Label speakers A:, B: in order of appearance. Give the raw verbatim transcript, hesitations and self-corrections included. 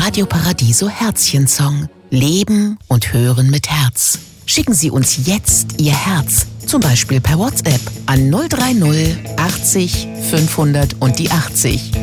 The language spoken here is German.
A: Radio Paradiso Herzchensong. Leben und hören mit Herz. Schicken Sie uns jetzt Ihr Herz, zum Beispiel per WhatsApp an null drei null achtzig fünfhundert und die achtzig.